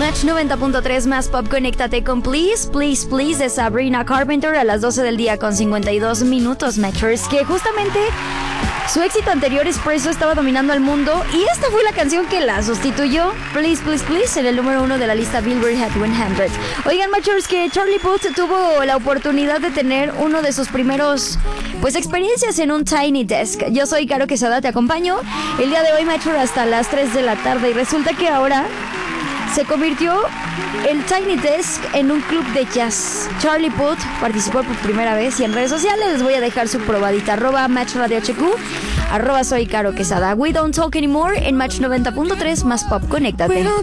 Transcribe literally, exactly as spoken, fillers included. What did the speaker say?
Match noventa punto tres más pop, conéctate con Please, Please, Please de Sabrina Carpenter a las doce del día con cincuenta y dos minutos, Matchers, que justamente su éxito anterior, Espresso, estaba dominando al mundo y esta fue la canción que la sustituyó, Please, Please, Please, en el número uno de la lista Billboard Hot cien. Oigan, Matchers, que Charlie Puth tuvo la oportunidad de tener uno de sus primeros, pues, experiencias en un Tiny Desk. Yo soy Caro Quesada, te acompaño el día de hoy, Matcher, hasta las tres de la tarde y resulta que ahora se convirtió el Tiny Desk en un club de jazz. Charlie Puth participó por primera vez y en redes sociales les voy a dejar su probadita. Arroba Match Radio H Q, arroba soy Caro Quesada. We don't talk anymore en Match noventa punto tres más pop, conéctate.